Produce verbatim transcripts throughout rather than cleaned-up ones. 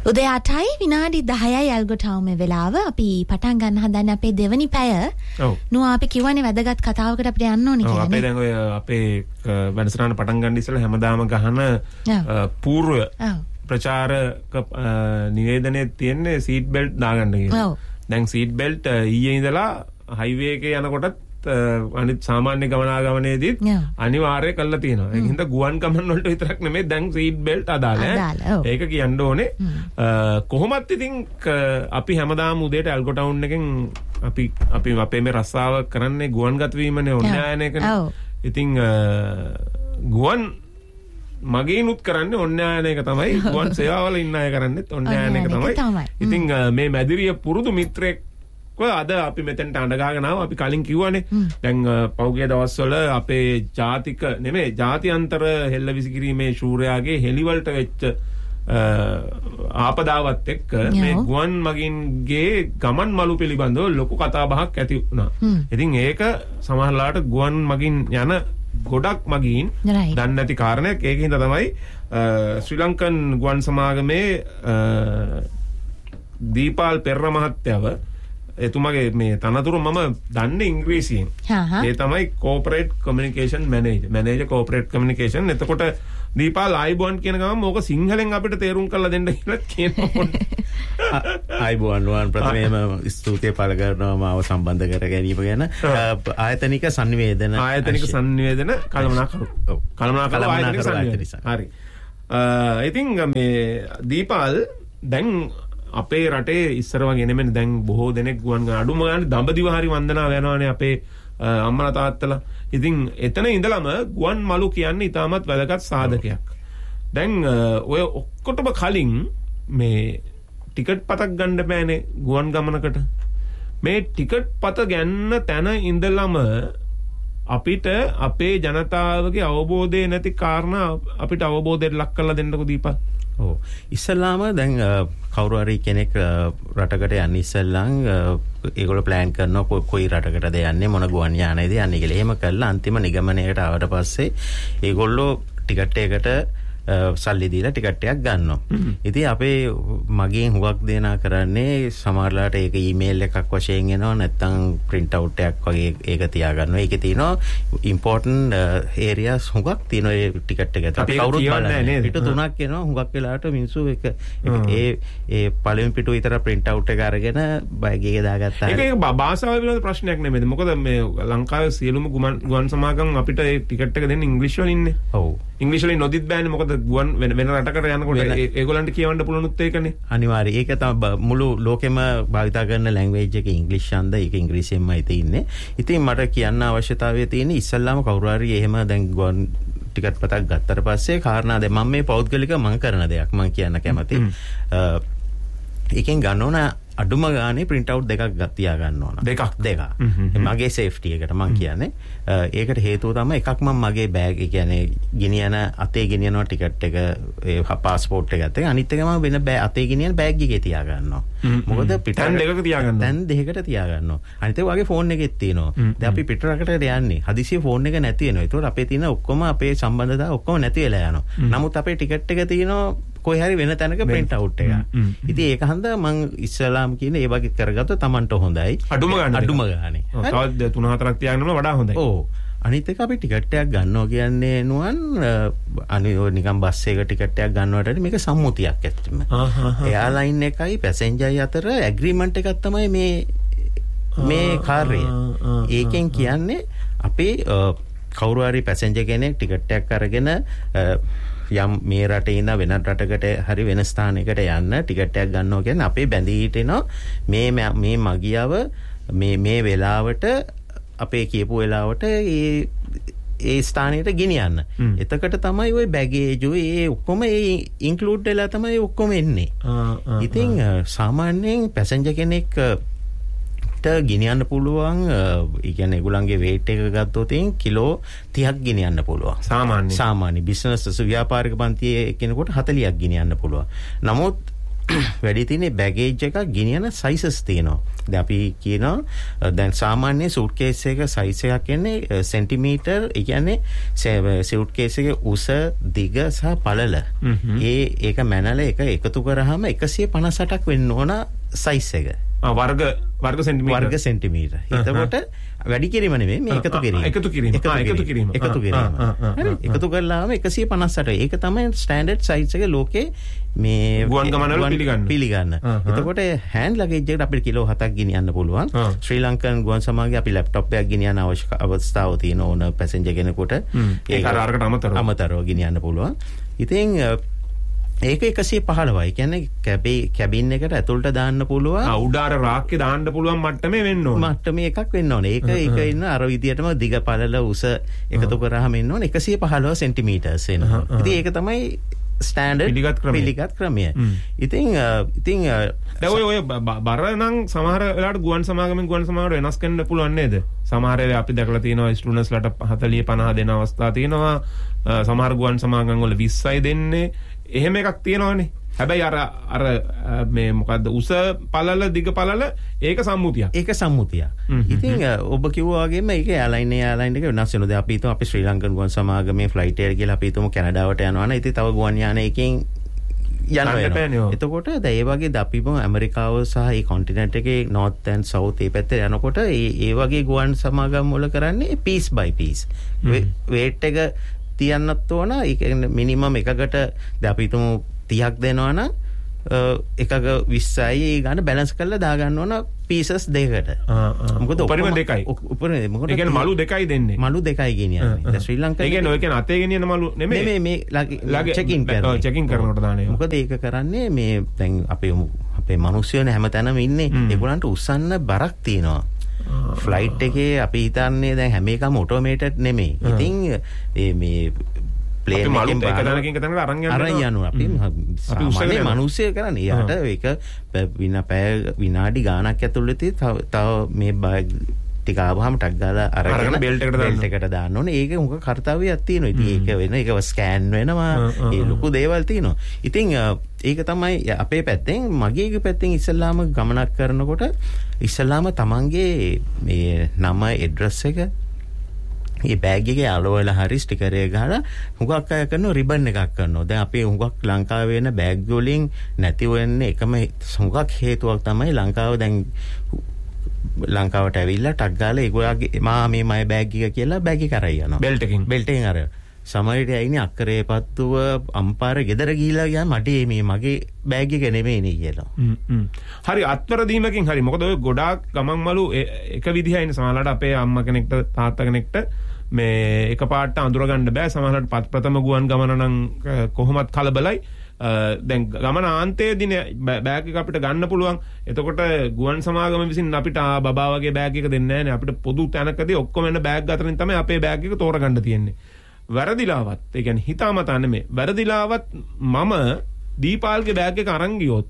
උදේ අටයි විනාඩි දහයයි ඇල්ගොටවුම වෙලාව අපි පටන් ගන්න හදන්නේ අපේ දෙවනි පැය. ඔව්. නෝ අපි කියවනේ වැදගත් කතාවකට අපිට යන්න ඕනේ කියලා. ඔව් අපේ දැන් ඔය අපේ වැඩසටහන පටන් ගන්න ඉස්සෙල්ලා හැමදාම ගහන පූර්ව ප්‍රචාරක නිවේදනයේ තියෙන්නේ සීට් බෙල්ට් දාගන්න කියලා. ඔව්. දැන් සීට් බෙල්ට් ඊයේ ඉඳලා හයිවේ එකේ යනකොටත් අනිත් සාමාන්‍ය ගමනාගමනයේදීත් අනිවාර්යයෙන් කරලා තියෙනවා. ඒක හින්දා ගුවන් ගමන් වලට විතරක් නෙමෙයි දැන් සීට් බෙල්ට් අදාළ. ඒක කියන්න ඕනේ. කොහොමත් ඉතින් අපි හැමදාම උදේට ඇල්ගෝ ටවුන් එකෙන් අපි අපි අපේ මේ රස්සාව කරන්නේ ගුවන්ගත වීමනේ ඔන්යායනයකනේ. ඉතින් ගුවන් මගේනුත් කරන්නේ ඔන්යායනයක තමයි. ගුවන් සේවාවල ඉන්න අය කරන්නේත් ඔන්යායනයක තමයි. ඉතින් මේ මැදිරිය පුරුදු මිත්‍රෙක් අද අපි මෙතෙන්ට අඬගාගෙන ආවා. අපි කලින් කිව්වනේ දැන් පෞගේ දවස්වල අපේ ජාතික නෙමෙයි ජාත්‍යන්තර හෙල්ල විසිකිරීමේ ශූරයාගේ හෙලිවලට වෙච්ච ආපදාවත් එක්ක මේ ගුවන් මගින්ගේ ගමන් මළු පිළිබඳව ලොකු කතා බහක් ඇති වුණා. ඉතින් ඒක සමහරලාට ගුවන් මගින් යන ගොඩක් මගින් දන්නේ නැති කාරණයක්. ඒකින් තමයි ශ්‍රී ලංකන් ගුවන් සමාගමේ දීපාල් පෙරර මහත්තයව එතුමගේ මේ තනතුරු මම දන්නේ ඉංග්‍රීසියෙන්. ඒ තමයි corporate communication manager. manager corporate communication. එතකොට දීපාල් ආයිබෝන් කියන ගමන් ඕක සිංහලෙන් අපිට තේරුම් කරලා දෙන්න කියලා කියනවා. ආයිබෝන් වන් ප්‍රථමයෙන්ම ස්තුතිය පළ කරනවා මාව සම්බන්ධ කර ගැනීම ගැන. ආයතනික සංනිවේදන ආයතනික සංනිවේදන කළමනාකරු. ඔව්. කළමනාකරු ආයතනික සංනිවේදන. හරි. ඉතින් මේ දීපාල් දැන් අපේ රටේ ඉස්සර වගේ නෙමෙයි දැන් බොහෝ දෙනෙක් ගුවන් අඩුම ගානේ දඹදිව හරි වන්දනාව යනවානේ අපේ අම්මලා තාත්තලා. ඉතින් එතන ඉඳලම ගුවන් මළු කියන්නේ ඉතාමත් වැදගත් සාධකයක්. දැන් ඔය ඔක්කොටම කලින් මේ ටිකට් පතක් ගන්න බෑනේ ගුවන් ගමනකට. මේ ටිකට් පත ගන්න තැන ඉඳලම අපිට අපේ ජනතාවගේ අවබෝධය නැති කාරණා අපිට අවබෝධයට ලක් කරලා දෙන්නකෝ දීපා. ඔව්. ඉස්සල්ලාම දැන් කවුරු හරි කෙනෙක් රටකට යන්න ඉස්සල්ලාම ඒගොල්ලෝ ප්ලෑන් කරනවා කොයි රටකටද යන්නේ මොන ගුවන් යානයේද යන්නේ කියලා. එහෙම කළා අන්තිම නිගමනයකට ආවට පස්සේ ඒගොල්ලෝ ටිකට් එකකට සල්ලි දීලා ටිකට් එකක් ගන්නවා. ඉතින් අපේ මගෙන් හුඟක් දෙනා කරන්නේ සමහරලාට ඒක ඊමේල් එකක් වශයෙන් එනවා නැත්නම් print out එකක් වගේ ඒක තියා ගන්නවා. ඒකේ තියෙනවා important areas හුඟක් තියෙනවා ඒ ටිකට් එකට. අපි කවුරුත් බලන්නේ පිටු තුනක් එනවා හුඟක් වෙලාවට මිනිස්සු එක ඒ ඒ පළවෙනි පිටු විතර print out එක අරගෙන බෑග් එකේ දාගත්තා. ඒක ඒක භාෂාව පිළිබඳ ප්‍රශ්නයක් නෙමෙයි. මොකද මේ ලංකාවේ සියලුම ගුවන් සමාගම් අපිට ඒ ටිකට් එක දෙන්නේ ඉංග්‍රීසි වලින් ඉන්නේ. ඔව්. ඉංග්‍රීසි වලින් නොදිත් බෑනේ. මොකද ගුවන් වෙන වෙන රටකට යනකොට ඒගොල්ලන්ට කියවන්න පුළුවන් උත් ඒකනේ. අනිවාර්යයෙන්. ඒක තමයි මුළු ලෝකෙම භාවිත කරන ලැන්ග්වේජ් එක ඉංග්‍රීසි ඡන්ද ඒක ඉංග්‍රීසියෙන්මයි තියෙන්නේ. ඉතින් මට කියන්න අවශ්‍යතාවය තියෙන්නේ ඉස්සල්ලාම කවුරු හරි එහෙම දැන් ගුවන් ටිකට් පතක් ගත්තට පස්සේ කාරණා දැන් මම මේ පෞද්ගලික මම කරන දෙයක් මම කියන්න කැමතියි. ඒකෙන් ගන්න ඕන අඩුම ගානේ print out දෙකක් තියා ගන්න ඕන. දෙකක් දෙකක්. මගේ safety එකට මම කියන්නේ. ඒකට හේතුව තමයි එකක් මම මගේ බෑග් ඒ කියන්නේ ගෙනියන අතේ ගෙනියන ටිකට් එක ඒ පාස්පෝර්ට් එකත් එක්ක අනිත් එක මම වෙන අතේ ගෙනියන බෑග් එකේ තියා ගන්නවා. මොකද පිටරන් දෙකක තියා ගන්නවා. දැන් දෙකකට තියා ගන්නවා. අනිත් එක වගේ ෆෝන් එකෙත් තියෙනවා. දැන් අපි පිටරකට යන්නේ. හදිසියෙ ෆෝන් එක නැති වෙනවා. ඒතකොට අපේ තියෙන ඔක්කොම අපේ සම්බන්ධතාව ඔක්කොම නැති වෙලා යනවා. නමුත් අපේ ටිකට් එක තියෙනවා කොයි හරි වෙන තැනක print out එක. ඉතින් ඒක හන්දා මං ඉස්සලාම් කියන ඒ වගේ කරගත්තොත් Tamanට හොඳයි. අඩුම ගානේ. අඩුම ගානේ. තවත් තුන හතරක් තියාගෙන යනවා වඩා හොඳයි. ඔව්. අනිත් එක අපි ටිකට් එකක් ගන්නවා කියන්නේ නුවන් අනි නිකන් බස් එක ටිකට් එකක් ගන්නවට මේක සම්මුතියක් ඇත්තටම. එයාලයින් එකයි පැසෙන්ජර්යි අතර ඇග්‍රීමන්ට් එකක් තමයි මේ මේ කාර්යය. ඒකෙන් කියන්නේ අපේ කවුරු හරි පැසෙන්ජර් කෙනෙක් ටිකට් එකක් අරගෙන යම් මේ රටේ ඉඳන් වෙනත් රටකට හරි වෙන ස්ථානයකට යන්න ටිකට් එකක් ගන්නවා කියන්නේ අපේ බැඳී හිටිනවා මේ මේ මගියව මේ මේ වෙලාවට අපේ කියපු වෙලාවට ඒ ඒ ස්ථානයට ගෙනියන්න. එතකොට තමයි ওই බැගේජ් ඒ ඔක්කොම ඒ ඉන්ක්ලූඩ් වෙලා තමයි ඔක්කොම එන්නේ. ඉතින් සාමාන්‍යයෙන් පැසෙන්ජර් කෙනෙක් ගෙනියන්න පුළුවන් ඒ කියන්නේ ඒගොල්ලන්ගේ weight එක ගත්තොත් කිලෝ තිහක් ගෙනියන්න පුළුවන්. සාමාන්‍ය සාමාන්‍ය බිස්නස් ව්‍යාපාරික පන්තියේ කෙනෙකුට හතලිහක් ගෙනියන්න පුළුවන්. නමුත් වැඩි තියෙන්නේ බැගේජ් එකක් ගෙනියන සයිසස් තියෙනවා. දැන් අපි කියනවා දැන් සාමාන්‍ය සූට්කේස් එක සයිස් එකක් කියන්නේ සෙන්ටිමීටර්, ඒ කියන්නේ සූට්කේස් එකේ උස, දිග සහ පළල. ඒ ඒක මැනල එක එකතු කරාම එකසිය පනස් අටක් වෙන්න ඕන සයිස් එක. ආ වර්ග වර්ග සෙන්ටිමීටර් වර්ග සෙන්ටිමීටර්. එතකොට වැඩි කිරීම නෙමෙයි මේ එකතු කිරීම. එකතු කිරීම. ආ එකතු කිරීම. එකතු කිරීම. හරි. එකතු කරලාම එකසිය පනස් අට. ඒක තමයි ස්ටෑන්ඩඩ් සයිස් එක ලෝකේ මේ ගුවන් ගමන්වල පිළිගන්න. පිළිගන්න. එතකොට හෑන්ඩ් ලගේජ් එකට අපිට කිලෝ හතක් ගෙනියන්න පුළුවන්. ශ්‍රී ලංකන් ගුවන් සමාගයේ අපි ලැප්ටොප් එකක් ගෙනියන්න අවශ්‍ය අවස්ථාව තියෙන ඕන පැසෙන්ජර් කෙනෙකුට ඒක අර අරකට අමතරව අමතරව ගෙනියන්න පුළුවන්. ඉතින් ඒක එකසිය පහළොවයි. කියන්නේ කැබේ කැබින් එකට ඇතුළට දාන්න පුළුවන්. ආ උඩාර රාක්කේ දාන්න පුළුවන් මට්ටමේ වෙන්න ඕනේ. මට්ටමේ එකක් වෙන්න ඕනේ. ඒක ඒක ඉන්න අර විදියටම දිග පළල උස එකතු කරාම එන්න ඕනේ එකසිය පහළොව සෙන්ටිමීටර්ස් වෙනවා. ඉතින් ඒක තමයි ස්ටෑන්ඩඩ් පිළිගත් ක්‍රමය. ඉතින් ඉතින් දැන් ඔය ඔය බර නම් සමහර වෙලාවට ගුවන් සමාගමෙන් ගුවන් සමාගමට වෙනස් කරන්න පුළුවන් නේද? සමහර වෙලාවට අපි දැකලා තියෙනවා ස්ටුඩන්ට්ස්ලාට හතලිය පනහ දෙන අවස්ථා තියෙනවා. සමහර ගුවන් සමාගම් වල විස්සයි දෙන්නේ. එහෙම එකක් තියෙනවනේ. හැබැයි අර අර මේ මොකද්ද උස පළල දිග පළල ඒක සම්මුතියක්. ඒක සම්මුතියක්. ඉතින් ඔබ කිව්වා වගේම ඒක එයාලයින් එයාලයින් එක වෙනස් වෙනවා. දැන් අපි හිතමු අපි ශ්‍රී ලංකන් ගුවන් සමාගමේ ෆ්ලයිට් එකට කියලා අපි හිතමු කැනඩාවට යනවා නම් ඉතින් තව ගුවන් යානයකින් යනවා වෙනවා. එතකොට දැන් ඒ වගේ අපිම ඇමරිකාව සහ ඒ කොන්ටිනන්ට් එකේ නෝර්ත් ඇන්ඩ් සවුත් ඒ පැත්තේ යනකොට ඒ ඒ වගේ ගුවන් සමාගම් වල කරන්නේ පීස් බයි පීස්. වේට් එක තියන්නත් ඕන. ඒ කියන්නේ මිනිමම් එකකට දැන් අපි හිතමු තිහක් දෙනවා නම් එකක විස්සයි ගන්න බැලන්ස් කරලා දා ගන්න ඕන පීසස් දෙකකට. මොකද උපරිම දෙකයි. උපරිම මොකද ඒ කියන්නේ මලු දෙකයි දෙන්නේ. මලු දෙකයි ගෙනියන්නේ. දැන් ශ්‍රී ලංකාවේ ඒ කියන්නේ ඔය කියන්නේ අතේ ගෙනියන මලු නෙමෙයි. නෙමෙයි මේ චෙකින් කරනවා. ඔව් චෙකින් කරනකොට දාන්නේ. මොකද ඒක කරන්නේ මේ දැන් අපේ අපේ මිනිස්සුනේ හැමතැනම ඉන්නේ. ඒගොල්ලන්ට උස්සන්න බරක් තියෙනවා. ෆ්ලයිට් එකේ අපි හිතන්නේ දැන් හැම එකම ඔටෝමේටඩ් නෙමෙයි. ඉතින් මේ ප්ලේන් එකෙන් එක තැනකින් එක තැනකට අරන් යනවා. අරන් යනවා. අපි සාමාන්‍ය මිනිස්සු කරන්නේ. යාට ඒක විනා පැය විනාඩි ගාණක් ඇතුළතදී තව මේ බෑග් ටික ආවම ටක් ගාලා අරගෙන බෙල්ට් එකට දාන්න. බෙල්ට් එකට දාන්න ඕනේ. ඒක උඟ කර්තව්‍යයක් තියෙනවා. ඉතින් ඒක වෙන ඒක ස්කෑන් වෙනවා. ඒ ලොකු දේවල් තියෙනවා. ඉතින් ඒක තමයි අපේ පැත්තෙන් මගේ පැත්තෙන් ඉස්සල්ලාම ගමනක් කරනකොට ඉස්සල්ලාම තමන්ගේ මේ නම ඇඩ්‍රස් එක මේ බෑග් එකේ අලවලා හරි ස්ටිකර් එක ගහලා හුඟක් අය කරනවා රිබන් එකක් කරනවා. දැන් අපේ හුඟක් ලංකාවේ වෙන බෑග් වලින් නැති වෙන්නේ එකම හුඟක් හේතුවක් තමයි ලංකාව දැන් ලංකාවට ඇවිල්ලා ටක් ගාලා ඒගොල්ලෝගේ මා මේ මගේ බෑග් එක කියලා බෑග් එක අරයි යනවා. බෙල්ට් එකකින් බෙල්ට් එකෙන් අර සමහරවිට ඇයිනේ අක්කරේ පත්තුව අම්පාර ගෙදර ගිහිලා ගියා මට මේ මගේ බෑග් එක නෙමෙයිනේ කියලා. හරි අත්වැරදීමකින් හරි. මොකද ඔය ගොඩාක් ගමන් මලු එක විදිහයිනේ. සමහරවිට අපේ අම්මා කෙනෙක්ට තාත්තා කෙනෙක්ට මේ එකපාරට අඳුර ගන්න බෑ. සමහරවිට පත් ප්‍රථම ගුවන් ගමන නම් කොහොමත් කලබලයි. දැන් ගමන ආන්තයේදී බෑග් එක අපිට ගන්න පුළුවන්. එතකොට ගුවන් සමාගම විසින් අපිට බබා වගේ බෑග් එක දෙන්නේ නැහැ නේ. අපිට පොදු තැනකදී ඔක්කොම එන බෑග් අතරින් තමයි අපේ බෑග් එක තෝරගන්න තියෙන්නේ. වැරදිලාවත් ඒ කියන්නේ හිතාමතා නෙමෙයි. වැරදිලාවත් මම දීපාල්ගේ බෑග් එක අරන් ගියොත්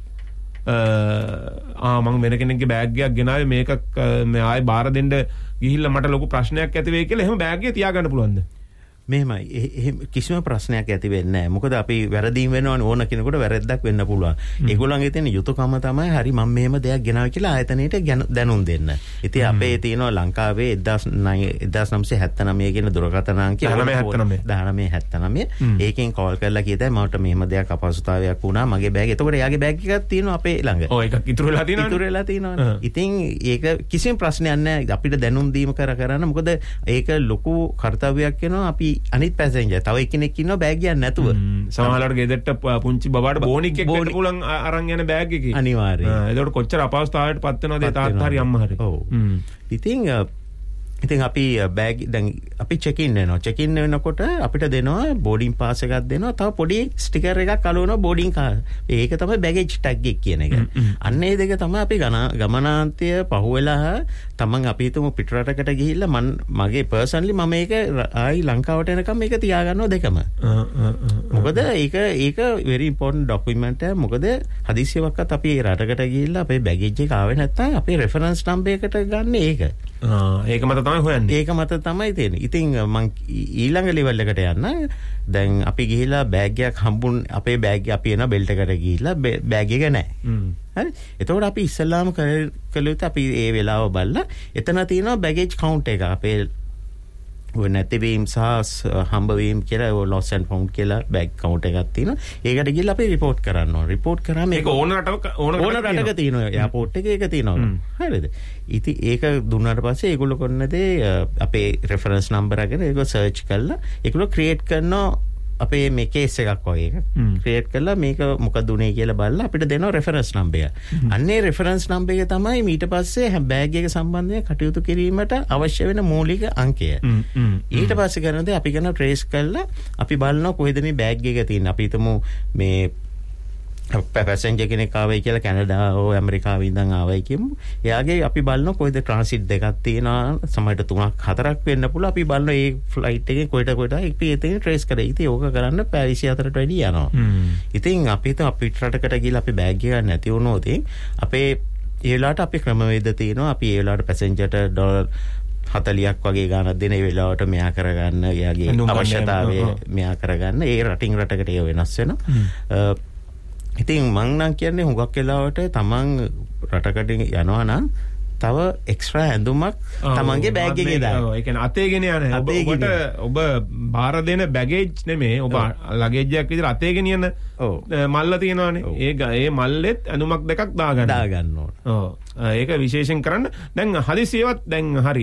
ආ මම වෙන කෙනෙක්ගේ බෑග් එකක් ගෙනාවේ මේක මේ ආයේ බාර දෙන්න ගිහිල්ලා මට ලොකු ප්‍රශ්නයක් ඇති වෙයි කියලා එහෙම බෑග් එක තියාගන්න පුළුවන්ද? මෙහෙමයි. එහෙම කිසිම ප්‍රශ්නයක් ඇති වෙන්නේ නැහැ. මොකද අපි වැරදීම් වෙනවනේ ඕන කෙනෙකුට වැරද්දක් වෙන්න පුළුවන්. ඒගොල්ලන්ගේ තියෙන යුතුයකම තමයි හරි මම මෙහෙම දෙයක් ගෙනාවා කියලා ආයතනයට දැනුම් දෙන්න. ඉතින් අපේ තියෙනවා ලංකාවේ එක්දාස් නවසිය හැත්තනවය කියන දුරකථන අංකය දහනවය හැත්තනවය. ඒකෙන් කෝල් කරලා කියතයි මට මෙහෙම දෙයක් අපහසුතාවයක් වුණා මගේ බෑග්. එතකොට එයාගේ බෑග් එකක් තියෙනවා අපේ ළඟ. ඔව් එකක් ඉතුරු වෙලා තියෙනවා. ඉතුරු වෙලා තියෙනවා. ඉතින් ඒක කිසිම ප්‍රශ්නයක් නැහැ. අපිට දැනුම් දීම කර කරන්න. මොකද ඒක ලොකු කාර්යයක් වෙනවා. අපි අනිත් පැසෙන්ජර් තව එක්කෙනෙක් ඉන්නවා බෑග් එකක් නැතුව. සමහරවිට ගෙදරට පුංචි බබාට බෝනික් එක්ක එන්න පුළුවන් අරන් යන බෑග් එකේ. අනිවාර්යයෙන්. ඒකට කොච්චර අපහසුතාවයකට පත් වෙනවද ඒ තාත්තා හරි අම්මා හරි. ඔව්. ඉතින් ඉතින් අපි බෑග් දැන් අපි චෙක් ඉන් වෙනවා. චෙක් ඉන් වෙනකොට අපිට දෙනවා බෝඩින් පාස් එකක් දෙනවා. තව පොඩි ස්ටිකර් එකක් අලවනවා බෝඩින් කාර්. ඒක තමයි බෑගේජ් ටැග් එක කියන එක. අන්න ඒ දෙක තමයි අපි ගමනාන්තය පහුවෙලා තමන් අපි හිතමු පිටරටකට ගිහිල්ලා මම මගේ පර්සනලි මම මේක ආයි ලංකාවට එනකම් මේක තියාගන්නවා දෙකම. මොකද ඒක ඒක very important document එක. මොකද හදිසියවක්වත් අපි රටකට ගිහිල්ලා අපේ බෑගේජ් එක ආවේ නැත්නම් අපේ රෙෆරන්ස් නම්බර් එකට ගන්න ඒක. ඒක මත තමයි හොයන්නේ. ඒක මත තමයි තියෙන්නේ. ඉතින් මං ඊළඟ ලෙවල් එකට යන්න දැන් අපි ගිහිලා බෑග් එකක් හම්බුන් අපේ බෑග් එක අපි එන බෙල්ට් එකට ගිහිලා බෑග් එක නැහැ. හරි. එතකොට අපි ඉස්සල්ලාම කළොත් අපි ඒ වෙලාව බලලා එතන තියෙනවා බෑගේජ් කවුන්ට් එක. අපේ ඔය නැතිවීම සහ හම්බවීම කියලා loss and found කියලා බෑග් කවුන්ට් එකක් තියෙනවා. ඒකට ගිහලා අපි report කරන්න ඕන. report කරාම ඒක ඕන රටක ඕන රටක තියෙනවා. එයාපෝට් එකේ ඒක තියෙනවා. හරිද? ඉතින් ඒක දුන්නාට පස්සේ ඒගොල්ලෝ කරන දේ අපේ reference number එකගෙන ඒක search කරලා ඒගොල්ලෝ create කරනවා අපේ මේ කේස් එකක් වගේ එකක් ක්‍රියේට් කරලා මේක මොකද උනේ කියලා බලලා අපිට දෙනවා රෙෆරන්ස් නම්බර් එක. අන්නේ රෙෆරන්ස් නම්බර් එක තමයි ඊට පස්සේ බෑග් එක සම්බන්ධයෙන් කටයුතු කිරීමට අවශ්‍ය වෙන මූලික අංකය. ඊට පස්සේ කරන දේ අපි කරන ට්‍රේස් කරලා අපි බලනවා කොහෙද මේ බෑග් එක තියෙන්නේ. අපි හිතමු මේ පැසෙන්ජර් කෙනෙක් ආවයි කියලා කැනඩා හෝ ඇමරිකාවේ ඉඳන් ආවයි කියමු. එයාගේ අපි බලනවා කොහෙද ට්‍රාන්සිට් දෙකක් තියෙනවා. සමහරට තුනක් හතරක් වෙන්න පුළුවන්. අපි බලනවා මේ ෆ්ලයිට් එකේ කොහෙට කොහෙට අපි එතන ට්‍රේස් කරේ. ඉතින් ඕක කරන්න පැය විසිහතරට වැඩි යනවා. ඉතින් අපි හිතමු අපි රටකට ගිහලා අපි බෑග් එක නැති වුණොත් අපේ ඒ වෙලාවට අපි ක්‍රමවේද තියෙනවා. අපි ඒ වෙලාවට පැසෙන්ජර්ට ඩොලර් හතලියක් වගේ ගානක් දෙන ඒ වෙලාවට මෙයා කරගන්න එයාගේ අවශ්‍යතාවය මෙයා කරගන්න ඒ රටින් රටකට ඒ වෙනස් වෙනවා. ඉතින් මං නම් කියන්නේ හුඟක් වෙලාවට තමන් රටකට යනවා නම් තව එක්ස්ට්‍රා ඇඳුමක් තමන්ගේ බෑග් එකේ දාන්න. ඒ කියන්නේ අතේ ගෙන යන ඔබට ඔබ බාර දෙන බැගේජ් නෙමෙයි ඔබ ලගේජ් එකක් විතර අතේ ගෙනියන මල්ල තියෙනවානේ. ඒ ඒ මල්ලෙත් ඇඳුමක් දෙකක් දාගන්න. දාගන්න ඕන. ඔව්. ඒක විශේෂයෙන් කරන්න. දැන් හදිසියවත් දැන් හරි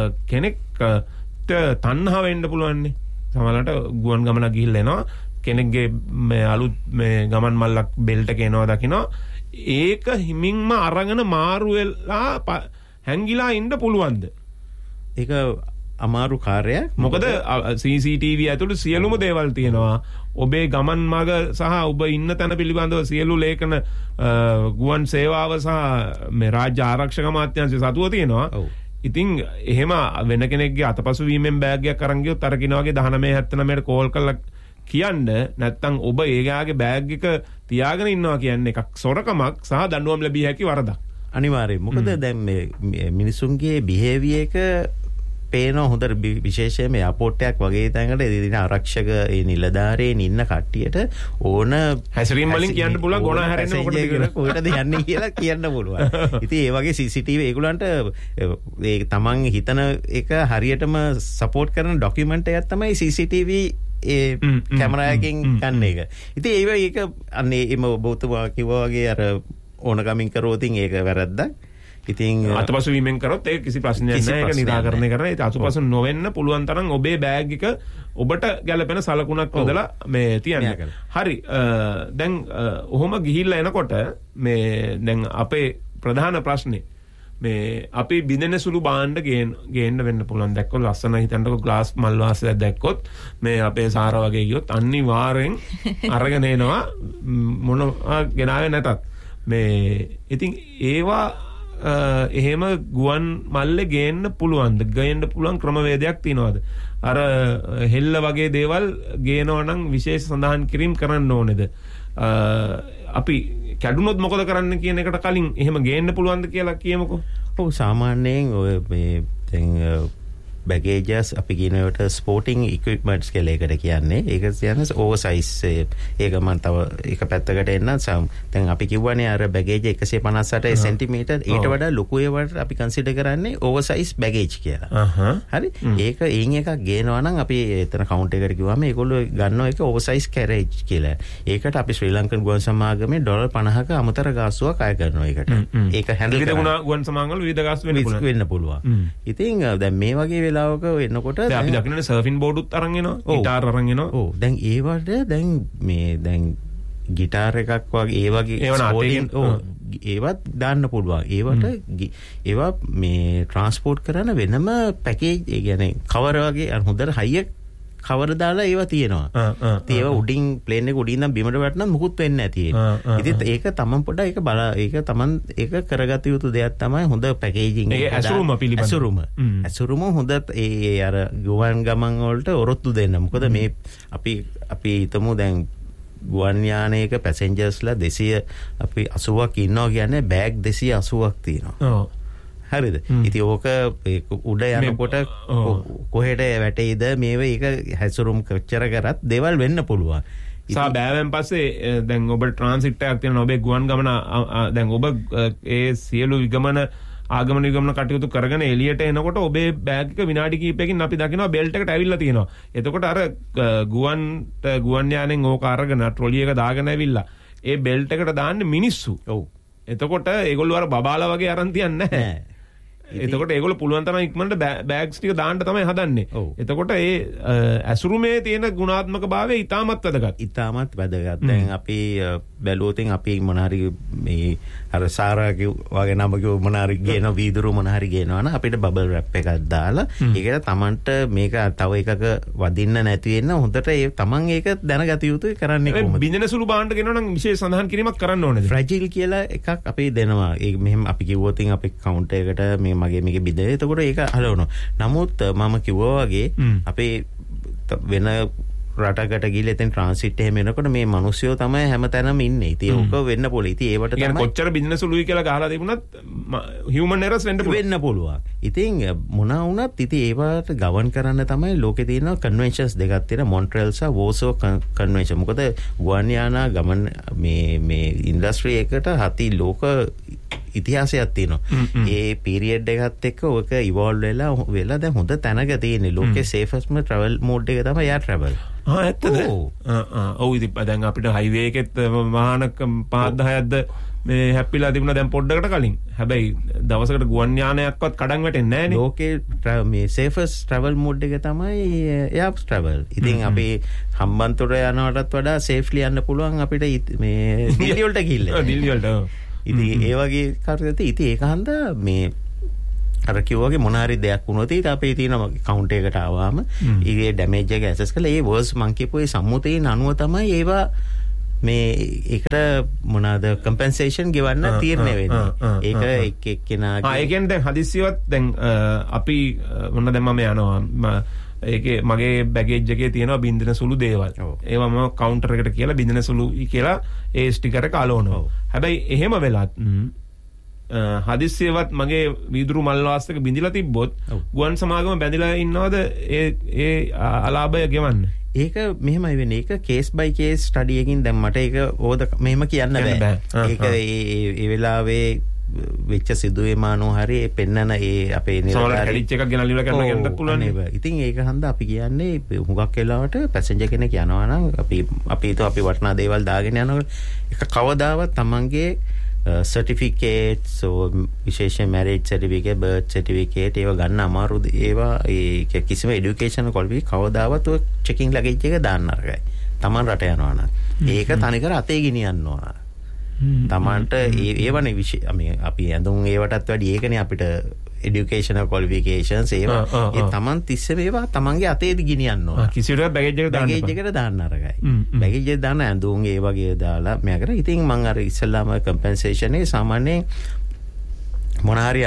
කෙනෙක්ට තණ්හා වෙන්න පුළුවන්නේ. සමහරවිට ගුවන් ගමනක් ගිහිල්ලා එනවා. කෙනෙක්ගේ මේ අලුත් මේ ගමන් මල්ලක් බෙල්ට් එක එනවා දකිනවා. ඒක හිමින්ම අරගෙන මාරු වෙලා හැංගිලා ඉන්න පුළුවන්ද? ඒක අමාරු කාර්යයක්. මොකද සී සී ටී වී ඇතුළේ සියලුම දේවල් තියෙනවා. ඔබේ ගමන් මඟ සහ ඔබ ඉන්න තැන පිළිබඳව සියලු ලේඛන ගුවන් සේවාව සහ මේ රාජ්‍ය ආරක්ෂක අමාත්‍යාංශය සතුව තියෙනවා. ඉතින් එහෙම වෙන කෙනෙක්ගේ අතපසු වීමෙන් බෑග් එකක් අරන් ගියොත් අර කිනා වගේ දහනවය හැත්තනවයට කෝල් කරලා කියන්න නැත්තම් ඔබ ඒගාගේ බෑග් එක තියාගෙන ඉන්නවා කියන්නේ එකක් සොරකමක් සහ දඬුවම් ලැබිය හැකි වරදක්. අනිවාර්යයෙන්. මොකද දැන් මේ මිනිසුන්ගේ බිහේවියර් එක පේනවා හොඳට විශේෂයෙන්ම එයාපෝට් එකක් වගේ තැනකට එදින ආරක්ෂක ඒ නිලධාරීන් ඉන්න කට්ටියට ඕන හැසිරීම් වලින් කියන්න පුළුවන් ගොනා හැරෙන්න මොකටද කියලා කොහෙටද යන්නේ කියලා කියන්න පුළුවන්. ඉතින් ඒ වගේ සී සී ටී වී ඒගොල්ලන්ට ඒ තමන් හිතන එක හරියටම සපෝට් කරන ඩොකියුමන්ට් එකක් තමයි සී සී ටී වී ඒ කැමරාවකින් ගන්න එක. ඉතින් ඒ වගේ එක අන්නේ එම බෞද්ධවා කිව්වා වගේ අර ඕනකමින් කරොත් ඒක වැරද්දක්. ඉතින් අතපසු වීමෙන් කරොත් ඒක කිසි ප්‍රශ්නයක් නැහැ. ඒක निराකරණය කරලා ඒක අතපසු නොවෙන්න පුළුවන් තරම් ඔබේ බෑග් එක ඔබට ගැලපෙන සලකුණක් හොදලා මේ තියන්න. හරි. දැන් ඔහොම ගිහිල්ලා එනකොට මේ දැන් අපේ ප්‍රධාන ප්‍රශ්නේ මේ අපි බින්දෙන සුළු භාණ්ඩ ගේන්න ගේන්න වෙන්න පුළුවන්. දැක්කොත් ලස්සන හිතන්නකො ග්ලාස් මල් වාසයක් දැක්කොත් මේ අපේ සාර වගේ ගියොත් අනිවාර්යෙන් අරගෙන එනවා මොනවා ගෙනාවේ නැතත්. මේ ඉතින් ඒවා එහෙම ගුවන් මල්ලේ ගේන්න පුළුවන්ද? ගේන්න පුළුවන් ක්‍රමවේදයක් තියනවාද? අර හෙල්ල වගේ දේවල් ගේනවා නම් විශේෂ සඳහන් කිරීම කරන්න ඕනේද? අපි කැඩුනොත් මොකද කරන්න කියන එකට කලින් එහෙම ගේන්න පුළුවන්ද කියලා කියමුකෝ. ඔව් සාමාන්‍යයෙන් ඔය මේ දැන් බැගේජස් අපි කියනවට ස්පෝටිංగ్ ඉක්විප්මන්ට්ස් කියලා එකට කියන්නේ. ඒක කියන්නේ ඕවර් සයිස්. ඒක මම තව එක පැත්තකට එන්න දැන් අපි කිව්වනේ අර බැගේජ් එකසිය පනස් අට සෙන්ටිමීටර් ඊට වඩා ලොකු ඒවට අපි කන්සිඩර් කරන්නේ ඕවර් සයිස් බැගේජ් කියලා. හරි. ඒක එයින් එකක් ගේනවා නම් අපි එතන කවුන්ට් එකට කිව්වම ඒගොල්ලෝ ගන්නවා ඒක ඕවර් සයිස් කැරේජ් කියලා. ඒකට අපි ශ්‍රී ලංකන් ගුවන් සමාගමේ ඩොලර් පනහක අමතර ගාස්තුවක් අය කරනවා ඒකට. ඒක හැන්ඩල් කරනවා. ගුවන් සමාගම් වල විවිධ ගාස්තු වෙන්න පුළුවන්. ඉතින් දැන් මේ වගේ වෙලාවක එනකොට අපි දකින්නේ සර්ෆින් බෝඩුත් අරන් එනවා, ගිටාර් අරන් එනවා. ඔව්. දැන් ඒවට දැන් මේ දැන් ගිටාර් එකක් වගේ ඒ වගේ ස්පෝටින් ඔව් ඒවත් දාන්න පුළුවන්. ඒවට ඒවා මේ ට්‍රාන්ස්පෝර්ට් කරන වෙනම පැකේජ් ඒ කියන්නේ කවර වගේ හොඳට හයිය කවර දාලා ඒවා තියෙනවා. ඉතින් ඒවා උඩින් ප්ලේන් එක උඩින් නම් බිමට වැටුණාම මුකුත් වෙන්නේ නැති ඒක. ඉතින් ඒක තමන් පොඩ්ඩක් ඒක බල ඒක තමන් ඒක කරගත යුතු දෙයක් තමයි හොඳ පැකේජින් එක. ඒක ඇසුරුම පිළිබඳ. ඇසුරුම. ඇසුරුම හොඳ ඒ අර ගුවන් ගමන් වලට ඔරොත්තු දෙන්න. මොකද මේ අපි අපි හිතමු දැන් ගුවන් යානයක පැසෙන්ජර්ස්ලා දෙසිය අපි අසූවක් ඉන්නවා කියන්නේ බෑග් දෙසිය අසූවක් තියෙනවා. ඔව්. හරිද? ඉතින් ඕක උඩ යනකොට කොහෙට වැටෙයිද මේව ඒක හැසුරුම් කොච්චර කරත් දේවල් වෙන්න පුළුවන්. සා බෑවෙන් පස්සේ දැන් ඔබ ට්‍රාන්සිට් එකක් තියෙනවා ඔබේ ගුවන් ගමන දැන් ඔබ ඒ සියලු විගමන ආගමන විගමන කටයුතු කරගෙන එළියට එනකොට ඔබේ බෑග් එක විනාඩි කිහිපයකින් අපි දකිනවා බෙල්ට් එකට ඇවිල්ලා තියෙනවා. එතකොට අර ගුවන්ට ගුවන් යානෙන් ඕක අරගෙන ට්‍රොලි එක දාගෙන ඇවිල්ලා ඒ බෙල්ට් එකට දාන්නේ මිනිස්සු. ඔව්. එතකොට ඒගොල්ලෝ අර බබාලා වගේ අරන් තියන්නේ නැහැ. එතකොට ඒගොල්ලෝ පුළුවන් තරම් ඉක්මනට බෑග්ස් ටික දාන්න තමයි හදන්නේ. එතකොට ඒ ඇසුරුමේ තියෙන ගුණාත්මක භාවය ඉතාමත් වැදගත්. ඉතාමත් වැදගත්. දැන් අපි බැලුවොත් අපි මොන හරි මේ අර සාරාගේ වගේ නම කිව්ව මොන හරි ගේන වීදුරු මොන හරි ගේනවා නම් අපිට බබල් රැප් එකක් දාලා ඒකට Tamanට මේක තව එකක වදින්න නැති වෙන්න හොඳට ඒ Taman ඒක දැනගත යුතුයි කරන්නේ කොහොමද? බින්දන සුළු බාණ්ඩ ගෙනනවා නම් විශේෂ සඳහන් කිරීමක් කරන්න ඕනේද? ෆ්‍රැජයිල් කියලා එකක් අපි දෙනවා. ඒ මෙහෙම අපි කිව්වොත් අපි කවුන්ටර් එකට මේ මගේ මේක බිඳේ. එතකොට ඒක හලවනවා. නමුත් මම කිව්වා වගේ අපේ වෙන රටකට ගිහලා එතෙන් ට්‍රාන්සිට් එහෙම එනකොට මේ මිනිස්සුયો තමයි හැමතැනම ඉන්නේ. ඉතින් ඕක වෙන්න පුළුවන්. ඉතින් ඒවට තමයි කොච්චර බිස්නස් උලුයි කියලා ගහලා තිබුණත් හියුමන් එරර්ස් වෙන්න පුළුවන්. වෙන්න පුළුවන්. ඉතින් මොනවා වුණත් ඉතින් ඒවට ගවන් කරන්න තමයි ලෝකේ තියෙන කන්වෙන්ෂන්ස් දෙකක් තියෙනවා. මොන්ට්‍රියල් සහ වෝසෝ කන්වෙන්ෂන්. මොකද ගුවන් යානා ගමන් මේ මේ ඉන්ඩස්ට්‍රි එකට හති ලෝක ඉතිහාසයක් තියෙනවා. ඒ පීරියඩ් එකත් එක්ක ඔක ඉවෝල්ව් වෙලා වෙලා දැන් හොඳ තැනක තියෙන්නේ. ලෝකේ සේෆස්ට්ම ට්‍රැවල් මෝඩ් එක තමයි යා ට්‍රැවල්. ආ ඇත්තද? ඔව් ඉතින් දැන් අපිට හයිවේ එකෙත් වාහන පහක් දහයක්ද මේ හැප්පිලා තිබුණා දැන් පොඩ්ඩකට කලින්. හැබැයි දවසකට ගුවන් යානයක්වත් කඩන් වැටෙන්නේ නැහැ නේ. ලෝකේ මේ සේෆස්ට් ට්‍රැවල් මෝඩ් එක තමයි එයා ට්‍රැවල්. ඉතින් අපි හම්බන්තොට යනවටත් වඩා සේෆ්ලි යන්න පුළුවන් අපිට මේ දිල්ලි වලට ගිහිල්ලා. දිල්ලි වලට. ඉතින් ඒ වගේ කාර්යයත් ඉතින් ඒක හන්දා මේ අර කිව්වාගේ මොන හරි දෙයක් වුණොත් ඊට අපේ තියෙන කවුන්ට් එකකට ආවම ඊගේ ඩැමේජ් එක ඇසස් කරලා ඒ වර්ස් මං කියපු ඒ සම්මුතියෙන් අනුව තමයි ඒවා මේ ඒකට මොනවාද කම්පෙන්සේෂන් ගෙවන්න තීරණය වෙන්නේ. ඒක එක් එක්කෙනාගේ ආ ඒ කියන්නේ දැන් හදිස්සියවත් දැන් අපි මොන දැන් මම යනවා ඒකේ මගේ බැගේජ් එකේ තියෙනවා බින්දින සුළු දේවල්. ඒවා මම කවුන්ටර් එකට කියලා බින්දින සුළුයි කියලා ඒ ස්ටිකර් එක අලවනවා. හැබැයි එහෙම වෙලත් හදිස්සියවත් මගේ වීදුරු මල් වාස්තක බින්දිලා තිබ්බොත් ගුවන් සමාගම බැඳිලා ඉන්නවද ඒ ඒ අලාභය ගෙවන්න? ඒක මෙහෙමයි වෙන්නේ. ඒක කේස් බයි කේස් ස්ටඩි එකකින් දැන් මට ඒක ඕද මෙහෙම කියන්න බෑ. ඒක ඒ ඒ වෙලාවේ වෙච්ච සිදුවීම අනුව හරි ඒ පෙන්නන ඒ අපේ නිලධාරී කැඩිච් එකක් ගෙනල්ලා කරන්න ගෙන්නත් පුළුවන් නේ. ඉතින් ඒක හන්දා අපි කියන්නේ හුඟක් වෙලාවට පැසෙන්ජර් කෙනෙක් යනවා නම් අපි අපි හිතුව අපි වටිනා දේවල් දාගෙන යනකොට ඒක කවදාවත් Tamanගේ සර්ටිෆිකේට්ස් ඕ විශේෂයෙන් මැරේජ් සර්ටිෆිකේට් බර්ත් සර්ටිෆිකේට් ඒවා ගන්න අමාරු ඒවා ඒ කිසිම এডুকেෂන් ක්වොලිෆිකේෂන් කවදාවත් ඔය චෙකින් ලගේජ් එක දාන්න අරගයි. Taman රට යනවා නම් ඒක තනිකර අතේ ගෙනියන්න ඕන. Tamanට ඒ ඒවනේ විශේෂ මේ අපි ඇඳුම් ඒවටත් වැඩි ඒකනේ අපිට educational qualifications ඒවා ඒ Taman තිස්සේ මේවා Tamanගේ අතේදී ගෙනියන්න ඕන. කිසිවට බැගේජ් එක දාන්න බැගේජ් එකට දාන්න අරගයි. බැගේජ් එක දාන්න ඇඳුම් ඒ වගේ දාලා මෙයා කර. ඉතින් මම අර ඉස්සල්ලාම කම්පෙන්සේෂන් එක සාමාන්‍යයෙන් මොන හරි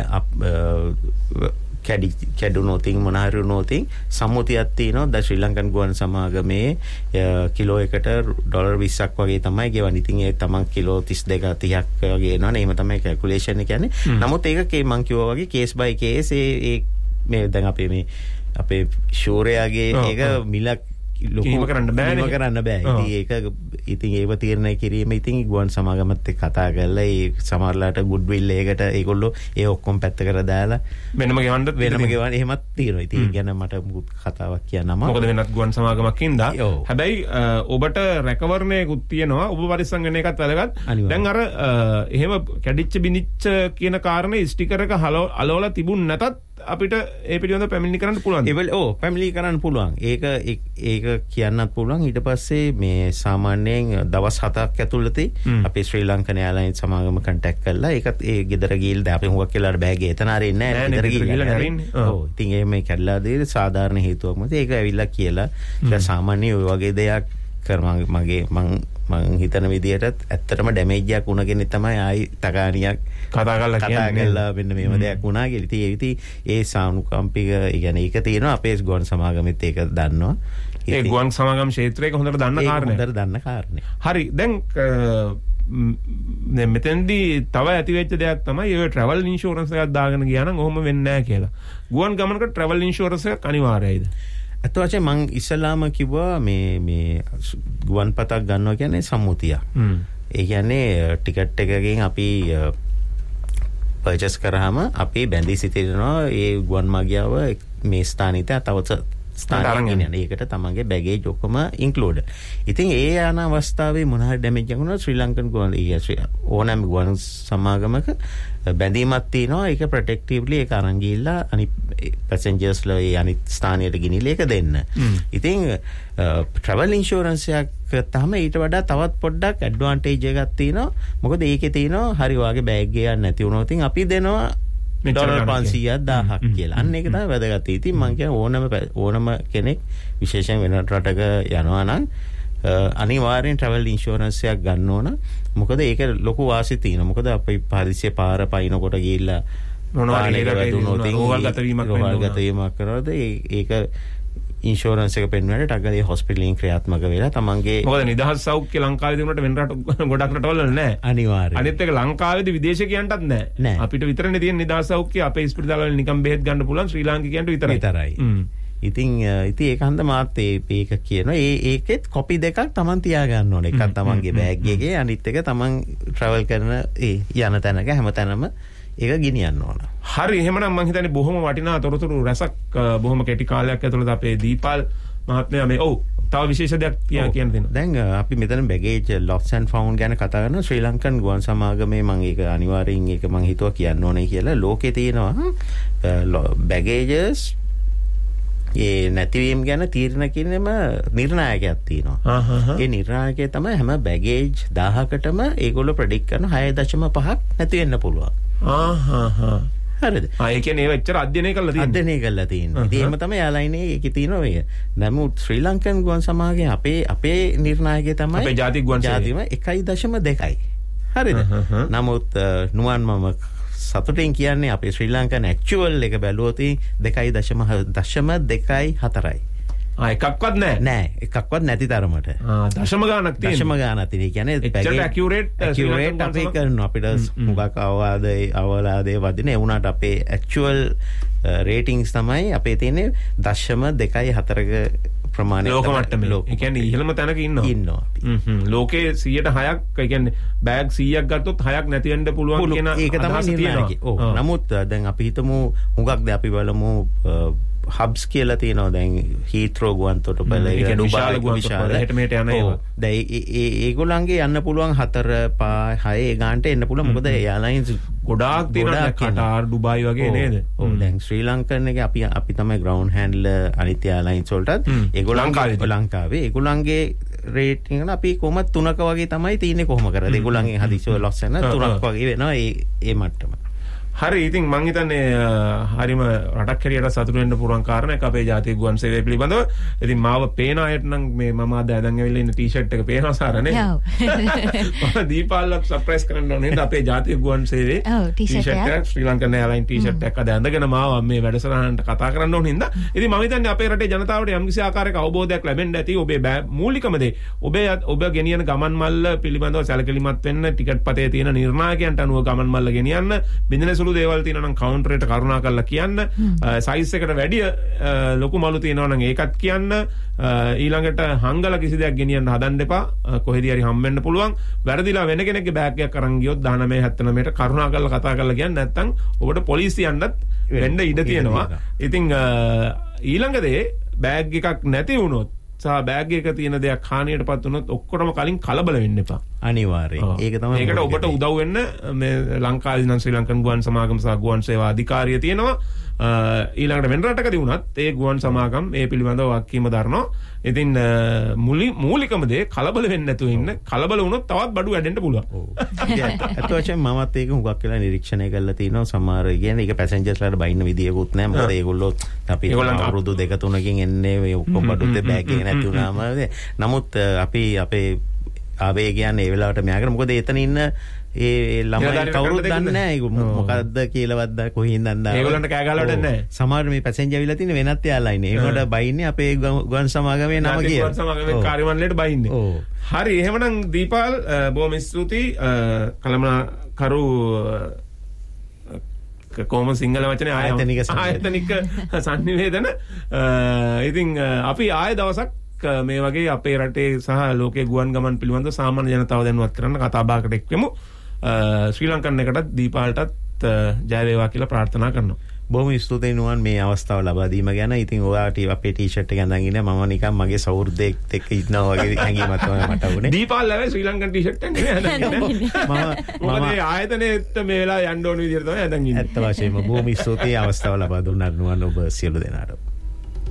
කැඩි කැඩුනොතින් මොන හරි උනොතින් සම්මුතියක් තියෙනවා. ද ශ්‍රී ලංකන් ගුවන් සමාගමේ කිලෝ එකට ඩොලර් විස්සක් වගේ තමයි ගෙවන්නේ. ඉතින් ඒ තමන් කිලෝ තිස් දෙක තිහක් වගේ එනවනේ. එහෙම තමයි කැල්කියුලේෂන් එක කියන්නේ. නමුත් ඒක මං කිව්වා වගේ කේස් බයි කේස් ඒ මේ දැන් අපේ මේ අපේ ෂෝරයාගේ ඒක මිලක් ලොකුම කරන්න බෑනේ. කරන්න බෑ. ඉතින් ඒක ඉතින් ඒව තීරණය කිරීම ඉතින් ගුවන් සමාගමත් එක්ක කතා කරලා ඒ සමහරලාට ගුඩ් විල් එකකට ඒගොල්ලෝ ඒ ඔක්කොම පැත්තකට දාලා වෙනම ගෙවන්නත් වෙනම ගෙවන්න එහෙමත් තියෙනවා. ඉතින් ඒ ගැන මට මුකුත් කතාවක් කියන්න අමාරුයි. මොකද වෙනත් ගුවන් සමාගමක් ඉඳලා. හැබැයි ඔබට රැකවරණයකුත් තියෙනවා. ඔබ පරිස්සම් වෙන එකත් වැදගත්. දැන් අර එහෙම කැඩිච්ච බිනිච්ච කියන කාරණේ ස්ටිකර් එක අලවලා තිබුණ නැතත් අපිට ඒ පිළිබඳව පැමිණිලි කරන්න පුළුවන්. ඒවල ඔව් පැමිණිලි කරන්න පුළුවන්. ඒක ඒක කියන්නත් පුළුවන්. ඊට පස්සේ මේ සාමාන්‍යයෙන් දවස් හතක් ඇතුළතදී අපි ශ්‍රී ලංකන් එයාර්ලයින්ස් සමාගම කන්ටැක්ට් කළා. ඒකත් ඒ ගෙදර ගිහිල්ලා අපි හුඟක් වෙලාවට බෑග් එතන හරින්නේ නැහැ. ගෙදර ගිහිල්ලා හරින්නේ. ඔව්. ඉතින් ඒ මේ කැඩලා දෙන්නේ සාධාරණ හේතුවක් මත. ඒක ඇවිල්ලා කියලා. ඒක සාමාන්‍ය ඔය වගේ දෙයක් කර මගේ මං මං හිතන විදිහටත් ඇත්තටම ඩැමේජ් එකක් වුණ කෙනෙක් තමයි ආයි තකානියක් කතා කරලා කියන්නේ. කතා කරලා මෙන්න මේව දෙයක් වුණා කියලා. ඉතින් ඒ ඉතින් ඒ සානුකම්පික ඒ කියන්නේ ඒක තියෙනවා අපේ ගුවන් සමාගමෙත් ඒක දන්නවා. ඒ ගුවන් සමාගම් ක්ෂේත්‍රයක හොඳට දන්න කාරණේ. හොඳට දන්න කාරණේ. හරි. දැන් මෙතෙන්දී තව ඇති වෙච්ච දෙයක් තමයි ඔය ට්‍රැවල් ඉන්ෂුරන්ස් එකක් දාගෙන ගියා නම් ඔහොම වෙන්නේ නැහැ කියලා. ගුවන් ගමනකට ට්‍රැවල් ඉන්ෂුරන්ස් එකක් අනිවාර්යයිද? අත වශයෙන් මං ඉස්සලාම කිව්වා මේ මේ ගුවන් පතක් ගන්නවා කියන්නේ සම්මුතියක්. ඒ කියන්නේ ටිකට් එකකින් අපි පර්චේස් කරාම අපි බැඳී සිටිනවා ඒ ගුවන් මාගියාව මේ ස්ථානිත තව ස්ථානයක් ගෙනියන. ඒකට තමන්ගේ බැගේජ් ඔක්කොම ඉන්ක්ලූඩ්. ඉතින් ඒ යන අවස්ථාවේ මොන හරි ඩැමේජ් එකක් වුණා ශ්‍රී ලංකන් ගුවන් ඕනෑම ගුවන් සමාගමක බැඳීමක් තියෙනවා. ඒක ප්‍රොටෙක්ටිව්ලි ඒක අරන් ගිහිල්ලා අනිත් පැසෙන්ජර්ස්ලා ඒ අනිත් ස්ථානයට ගෙනිලා ඒක දෙන්න. ඉතින් ට්‍රැවල් ඉන්ෂුරන්ස් එකක් තමයි ඊට වඩා තවත් පොඩ්ඩක් ඇඩ්වාන්ටේජ් එකක් තියෙනවා. මොකද ඒකේ තියෙනවා හරි වාගේ බෑග් එකක් නැති වුණොත් අපි දෙනවා ඩොලර් පන්සීයක් දාහක් කියලා. අන්න ඒක තමයි වැදගත්. ඉතින් මම කියන ඕනම ඕනම කෙනෙක් විශේෂයෙන් වෙන රටක යනවා නම් අනිවාර්යෙන් ට්‍රැවල් ඉන්ෂුරන්ස් එකක් ගන්න ඕන. මොකද ඒක ලොකු වාසි තියෙනවා. මොකද අපි පරිසය පාර පයින්නකොට ගිහිල්ලා මොනවා හරි වැදුනොත් රෝහල්ගත වීමක් රෝහල්ගත වීමක් කරනවාද ඒක ඉන්ෂුරන්ස් එක පෙන්වන්නට ටගලේ හොස්පිටලෙන් ක්‍රියාත්මක වෙලා තමන්ගේ මොකද නිදහස් සෞඛ්‍ය ලංකාවේදී උනට වෙන රට ගොඩක් රටවල නැහැ. අනිවාර්යයෙන්. අනිත් එක ලංකාවේදී විදේශිකයන්ටත් නැහැ. අපිට විතරනේ තියෙන නිදහස් සෞඛ්‍ය අපේ ස්පිරිතාල වල නිකන් බෙහෙත් ගන්න පුළුවන් ශ්‍රී ලාංකිකයන්ට විතරයි. විතරයි. ඉතින් ඉතින් ඒක හන්ද මාත් ඒක කියනවා. ඒ ඒකෙත් කොපි දෙකක් තමන් තියා ගන්න ඕනේ. එකක් තමන්ගේ බෑග් එකේ අනිත් එක තමන් ට්‍රැවල් කරන ඒ යන තැනක හැමතැනම ඒක ගෙනියන්න ඕන. හරි එහෙමනම් මම හිතන්නේ බොහොම වටිනා තොරතුරු රසක් බොහොම කෙටි කාලයක් ඇතුළත අපේ දීපල් මහත්මයා මේ ඔව් තව විශේෂ දෙයක් කියන්න දෙන්න. දැන් අපි මෙතන බැගේජ් lost and found ගැන කතා කරනවා. ශ්‍රී ලංකන් ගුවන් සමාගමේ මම ඒක අනිවාර්යෙන් ඒක මම හිතුවා කියන්න ඕනේ කියලා. ලෝකේ තියෙනවා බැගේජස් ඒ නැතිවීම ගැන තීරණ කිරීම නිර්ණායකයක් තියෙනවා. ඒ නිර්ණායකය තමයි හැම බැගේජ් දහයකටම ඒගොල්ලෝ ප්‍රෙඩික්ට් කරන හය දශම පහක් නැති වෙන්න පුළුවන්. ආහ් හරිද? ආ ඒ කියන්නේ ඒව එච්චර අධ්‍යයනය කරලා තියෙනවා. අධ්‍යයනය කරලා තියෙනවා. ඉතින් එහෙම තමයි එයාලයිනේ ඒකේ තියෙනවා ඔය. නමුත් ශ්‍රී ලංකන් ගුවන් සමාගමේ අපේ අපේ නිර්ණායකය තමයි අපේ ජාතික ගුවන් ජාතිම එකයි දශම දෙකයි. හරිද? නමුත් නුවන් මම සතුටින් කියන්නේ අපේ ශ්‍රී ලංකන් ඇක්චුවල් එක බැලුවොත් දෙකයි දශම දශම දෙකයි හතරයි. ආ එකක්වත් නැහැ. නෑ එකක්වත් නැති තරමට. ආ දශම ගානක් තියෙනවා. දශම ගානක් තියෙන. කියන්නේ එච්චර ඇකියුරේට් ඇකියුරේට් අපි කරනවා. අපිට මුගක් අවවාදේ අවලාදේ වදින ඒ වුණාට අපේ ඇක්චුවල් රේටින්ග්ස් තමයි අපේ තියෙන්නේ දශම දෙකයි හතරක ප්‍රමාණය. ලෝක මට්ටමේ. ඒ කියන්නේ ඉහළම තැනක ඉන්නවා. ඉන්නවා. හ්ම් ලෝකේ සියයට හයක් ඒ කියන්නේ බෑග් සීයක් ගත්තොත් හයක් නැති වෙන්න පුළුවන් කියන ඒක තමයි නිර්ණායකය. ඔව්. නමුත් දැන් අපි හිතමු හුඟක් දැන් අපි බලමු හබ්ස් කියලා තියෙනවා දැන් හීත්‍රෝ ගුවන් තොටුපළ ඒක ඩුබායි ගුවන් තොටුපළ එහෙට මෙහෙට යන ඒවා. දැන් ඒ ඒගොල්ලන්ගේ යන්න පුළුවන් හතර පහ හය ඒ ගානට එන්න පුළුවන්. මොකද එයාලයින්ස් ගොඩාක් තියෙනවා කටාර් ඩුබායි වගේ නේද? ඔව් දැන් ශ්‍රී ලංකන් එකේ අපි අපි තමයි ග්‍රවුන්ඩ් හෑන්ඩ්ලර් අනිත් එයාලයින්ස් වලටත් ඒගොල්ලන් ලංකාවේ ඒගොල්ලන්ගේ රේටින් එක අපි කොහොමද තුනක වගේ තමයි තියෙන්නේ කොහොම කරද? ඒගොල්ලන්ගේ හදිසිය ලොස් වෙන තුනක් වගේ වෙනවා ඒ ඒ මට්ටම. හරි ඉතින් මං හිතන්නේ හරිම රටක් හැටියට සතුටු වෙන්න පුළුවන් කාරණා එක අපේ ජාතික ගුවන් සේවය පිළිබඳව. ඉතින් මාව පේන අයට නම් මේ මම අද අදන් ඇවිල්ලා ඉන්න ටී-ෂර්ට් එක පේනවා සාරනේ. ඔව්. දීපාල්ලත් සර්ප්‍රයිස් කරන්න ඕනේ නේද අපේ ජාතික ගුවන් සේවයේ. ඔව් ටී-ෂර්ට් එක ශ්‍රී ලංකන් එයාලයින් ටී-ෂර්ට් එකක් අද ඇඳගෙන මාව මේ වැඩසටහනට කතා කරන්න ඕන හින්දා. ඉතින් මම හිතන්නේ අපේ රටේ ජනතාවට යම්කිසි ආකාරයක අවබෝධයක් ලැබෙන්න ඇති ඔබේ මූලිකම දේ. ඔබේ ඔබ ගෙනියන ගමන් මල්ල පිළිබඳව සැලකිලිමත් වෙන්න ටිකට් පතේ තියෙන නිර්ණායකයන්ට අනුව ගමන් මල්ල ගෙනියන්න. බින්දනේ සුළු දේවල් තියෙනවා නම් කවුන්ටරේට කරුණා කරලා කියන්න. සයිස් එකට වැඩිය ලොකු මලු තියෙනවා නම් ඒකත් කියන්න. ඊළඟට හංගල කිසි දෙයක් ගෙනියන්න හදන්න එපා. කොහෙදී හරි හම් වෙන්න පුළුවන්. වැරදිලා වෙන කෙනෙක්ගේ බෑග් එකක් අරන් ගියොත් දහනවය හැත්තනවයට කරුණා කරලා කතා කරලා කියන්න. නැත්නම් ඔබට පොලිසියන්වත් වෙන්න ඉඩ තියෙනවා. ඉතින් ඊළඟ දේ බෑග් එකක් නැති වුණොත් සහ බෑග් එක තියෙන දෙයක් හානියටපත් වුණොත් ඔක්කොටම කලින් කලබල වෙන්න එපා. අනිවාර්යයෙන්. ඒක තමයි ඒකට ඔබට උදව් වෙන්න මේ ලංකාවේ නම් ශ්‍රී ලංකන් ගුවන් සමාගම සහ ගුවන් සේවා අධිකාරිය තියෙනවා. ඊළඟට වෙන රටකදී වුණත් ඒ ගුවන් සමාගම් මේ පිළිබඳව වක්කීම දරනවා. ඉතින් මූලිකම දේ කලබල වෙන්නේ නැතුව ඉන්න. කලබල වුණොත් තවත් බඩු වැඩෙන්න පුළුවන්. ඔව්. ඒත් වශයෙන් මමත් ඒක හුඟක් වෙලා නිරීක්ෂණය කරලා තිනවා. සමහර කියන්නේ ඒක පැසෙන්ජර්ස්ලාට බයින්න විදියකුත් නැහැ. මොකද ඒගොල්ලෝ අපි අවුරුදු දෙක තුනකින් එන්නේ ඔය ඔක්කොම බඩු දෙ බෑග් එක නැති වුණාම. නමුත් අපි අපේ ආවේගයන් ඒ වෙලාවට මෙයාගෙන මොකද එතන ඉන්න ඒ ළමයි කවුරුත් දන්නේ නැහැ ඒක මොකද්ද කියලාවත් කොහින්ද දන්නේ ඒගොල්ලන්ට කෑ ගහලා වැඩක් නැහැ සමහර මේ පැසෙන්ජර් ඇවිල්ලා තියෙන වෙනත් යාලා ඉන්නේ ඒකට බයින්නේ අපේ ගුවන් සමාගමේ නම කියලා ගුවන් සමාගමේ කාර්යමණ්ඩලයට බයින්නේ හරි එහෙමනම් දීපාල් බොහොම ස්තුතියි කළමනාකරු කොහොම සිංහල වචනේ ආයතනික ආයතනික සංනිවේදන ඉතින් අපි ආයෙ දවසක් මේ වගේ අපේ රටේ සහ ලෝකයේ ගුවන් ගමන් පිළිබඳව සාමාන්‍ය ජනතාව දැනුවත් කරන්න කතා බහකට එක්වෙමු ශ්‍රී ලංකන් එකටත් දීපාල්ටත් ජය වේවා කියලා ප්‍රාර්ථනා කරනවා බොහොම ස්තුතියි නුවන් මේ අවස්ථාව ලබා දීම ගැන. ඉතින් ඔයාට අපේ ටී-ෂර්ට් එක අඳන් ඉන්නේ මම නිකන් මගේ සහෘදෙක් එක්ක ඉන්නවා වගේ හැඟීමක් තමයි මට වුනේ. දීපාල් ලැබේ ශ්‍රී ලංකන් ටී-ෂර්ට් එක නෙමෙයි අඳන් ඉන්නේ. මම මම මේ ආයතනයේත් මේ වෙලාව යන්න ඕන විදිහට තමයි අඳන් ඉන්නේ. ඇත්ත වශයෙන්ම බොහොම ස්තුතියි අවස්ථාව ලබා දුන්නා නුවන් ඔබ සියලු දෙනාට.